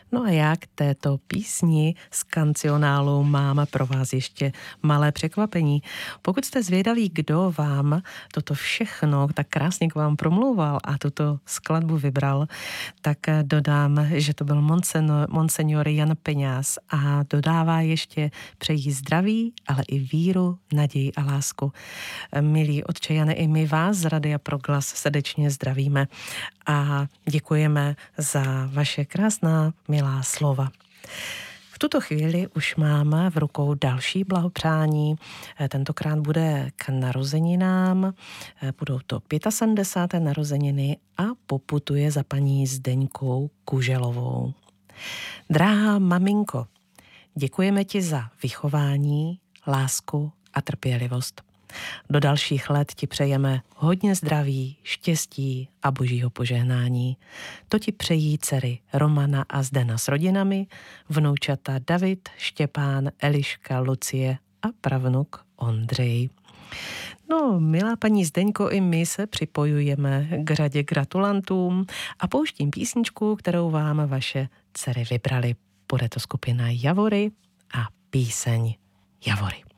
No a já k této písni z kancionálu mám pro vás ještě malé překvapení. Pokud jste zvědaví, kdo vám toto všechno tak krásně k vám promlouval a tuto skladbu vybral, tak dodám, že to byl Monsignor Jan Peňáz a dodává ještě přejí zdraví, ale i víru, naději a lásku. Milí otče Jane, i my vás z Radia Proglas srdečně zdravíme a děkujeme za vaše krásná, milá slova. V tuto chvíli už máme v rukou další blahopřání. Tentokrát bude k narozeninám. Budou to 75. narozeniny a poputuje za paní Zdeňkou Kuželovou. Drahá maminko, děkujeme ti za vychování, lásku a trpělivost. Do dalších let ti přejeme hodně zdraví, štěstí a božího požehnání. To ti přejí dcery Romana a Zdena s rodinami, vnoučata David, Štěpán, Eliška, Lucie a pravnuk Ondřej. No, milá paní Zdeňko, i my se připojujeme k řadě gratulantům a pouštím písničku, kterou vám vaše dcery vybrali. Bude to skupina Javory a píseň Javory.